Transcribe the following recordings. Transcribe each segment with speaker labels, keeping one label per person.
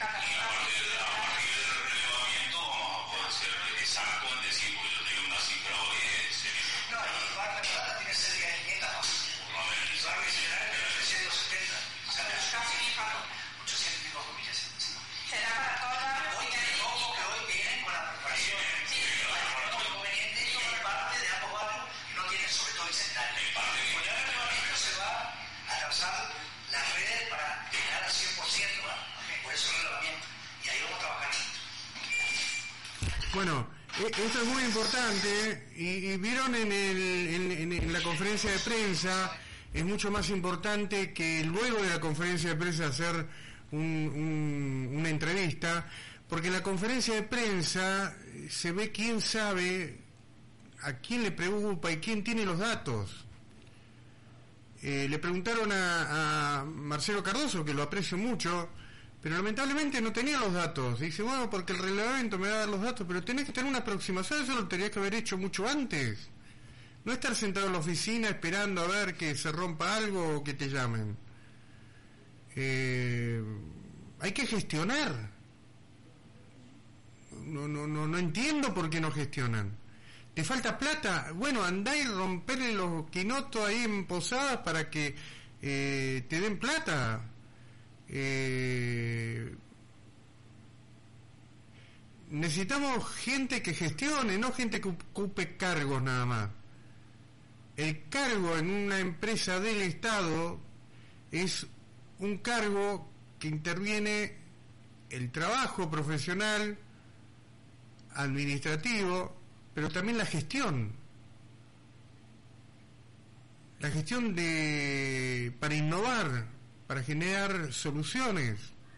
Speaker 1: Y a partir del relevamiento vamos a poder ser exacto en decir, porque yo tengo una cifra hoy
Speaker 2: no, y Barra Plata tiene cerca de 500 más. Y Barra General tiene 370. O sea, pero casi muchos científicos comillas.
Speaker 1: Será para todos los barrios.
Speaker 2: Hoy tienen ojo que hoy vienen con la preparación. Sí, hay inconveniente y hay parte de ambos barrios que no tienen, sobre todo Bicentenario. Con el relevamiento se va a trazar las redes para llegar al 100%, por eso el relevamiento. Y ahí vamos a trabajar.
Speaker 3: Bueno, esto es muy importante y vieron en la conferencia de prensa, es mucho más importante que luego de la conferencia de prensa hacer una entrevista, porque en la conferencia de prensa se ve quién sabe, a quién le preocupa y quién tiene los datos. Le preguntaron a Marcelo Cardoso, que lo aprecio mucho, pero lamentablemente no tenía los datos. Dice, bueno, porque el relevamiento me va a dar los datos, pero tenés que tener una aproximación, eso lo tenías que haber hecho mucho antes. No estar sentado en la oficina esperando a ver que se rompa algo o que te llamen. Hay que gestionar. No entiendo por qué no gestionan. ¿Te falta plata? Bueno, andá y romperle los quinotos ahí en Posadas para que te den plata. Necesitamos gente que gestione, no gente que ocupe cargos nada más. El cargo en una empresa del Estado es un cargo que interviene el trabajo profesional, administrativo, pero también la gestión para innovar, para generar soluciones.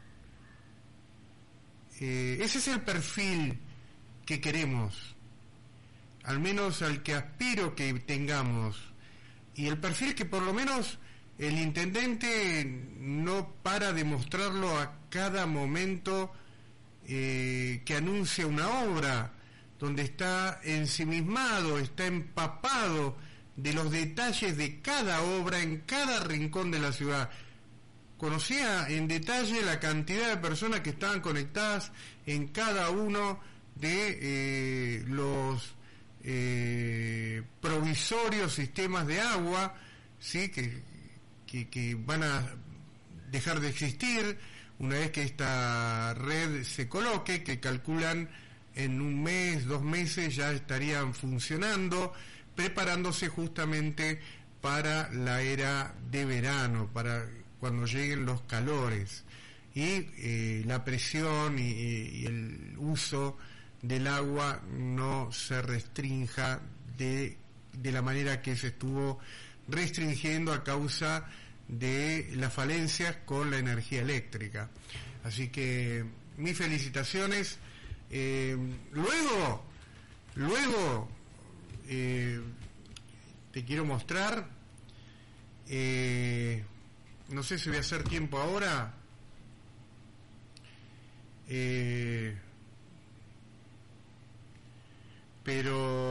Speaker 3: Ese es el perfil que queremos, al menos al que aspiro que tengamos, y el perfil que por lo menos el intendente no para de mostrarlo a cada momento que anuncia una obra, donde está ensimismado, está empapado de los detalles de cada obra en cada rincón de la ciudad. Conocía en detalle la cantidad de personas que estaban conectadas en cada uno de los provisorios sistemas de agua, ¿sí? que van a dejar de existir una vez que esta red se coloque, que calculan en un mes, 2 meses ya estarían funcionando, preparándose justamente para la era de verano, para cuando lleguen los calores y la presión y el uso del agua no se restrinja de la manera que se estuvo restringiendo a causa de las falencias con la energía eléctrica. Así que mis felicitaciones. Luego te quiero mostrar, no sé si voy a hacer tiempo ahora, pero